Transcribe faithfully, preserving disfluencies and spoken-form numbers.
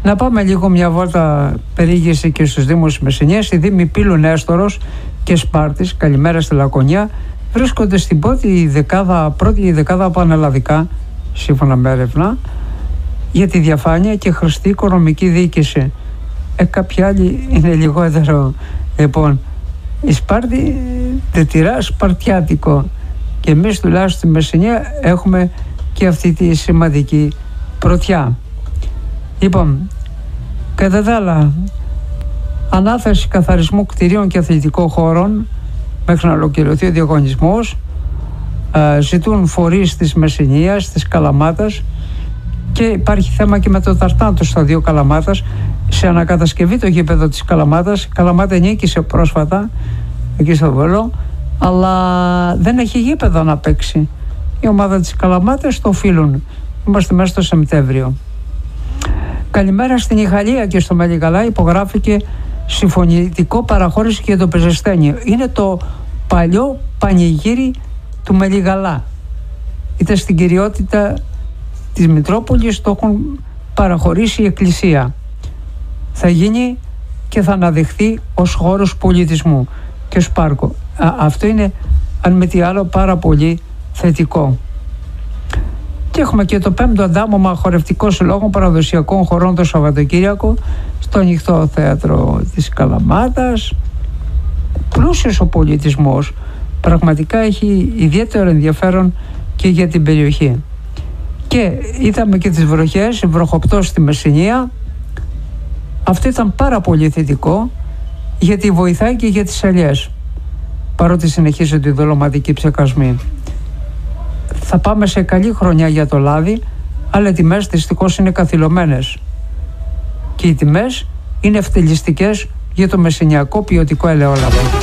Να πάμε λίγο μια βόλτα περίγηση και στους Δήμους Μεσσηνίας. Οι Δήμοι Πύλου, Νέστορος και Σπάρτης, καλημέρα στη Λακωνιά, βρίσκονται στην πρώτη δεκάδα, πρώτη δεκάδα πανελλαδικά, σύμφωνα με έρευνα, για τη διαφάνεια και χρηστή οικονομική διοίκηση. Ε, κάποιοι άλλοι είναι λιγότερο. Λοιπόν, η Σπάρτη τετηρά σπαρτιάτικο, και εμείς τουλάχιστον στη Μεσσηνία έχουμε και αυτή τη σημαντική πρωτιά. Λοιπόν, κατά τα άλλα, ανάθεση καθαρισμού κτηρίων και αθλητικών χώρων μέχρι να ολοκληρωθεί ο διαγωνισμός. Ε, ζητούν φορείς της Μεσσηνίας, της Καλαμάτας, και υπάρχει θέμα και με το Ταρτάντο στα δύο Καλαμάτας, σε ανακατασκευή το γήπεδο της Καλαμάτας. Η Καλαμάτα νίκησε πρόσφατα εκεί στο Βόλο, αλλά δεν έχει γήπεδο να παίξει. Η ομάδα της Καλαμάτας το οφείλουν. Είμαστε μέσα στο Σεπτέμβριο. Καλημέρα στην Ιχαλία και στο Μελιγαλά υπογράφηκε συμφωνητικό παραχώρηση για το Πεζεστένιο. Είναι το παλιό πανηγύρι του Μελιγαλά. Ήταν στην κυριότητα της Μητρόπολης, το έχουν παραχωρήσει η Εκκλησία. Θα γίνει και θα αναδειχθεί ως χώρος πολιτισμού και ως πάρκο. Α, αυτό είναι, αν με τι άλλο, πάρα πολύ θετικό. Και έχουμε και το πέμπτο αντάμωμα χορευτικό συλλόγων παραδοσιακών χωρών το Σαββατοκύριακο στο ανοιχτό θέατρο της Καλαμάτας. Πλούσιος ο πολιτισμός, πραγματικά έχει ιδιαίτερο ενδιαφέρον και για την περιοχή. Και είδαμε και τις βροχές, η βροχοπτώση στη Μεσσηνία. Αυτό ήταν πάρα πολύ θετικό, γιατί βοηθάει και για τις ελιές, παρότι συνεχίζονται οι δολωματικοί ψεκασμοί. Θα πάμε σε καλή χρονιά για το λάδι, αλλά οι τιμές δυστυχώς είναι καθυλωμένες. Και οι τιμές είναι ευτελιστικές για το μεσσηνιακό ποιοτικό ελαιόλαδο.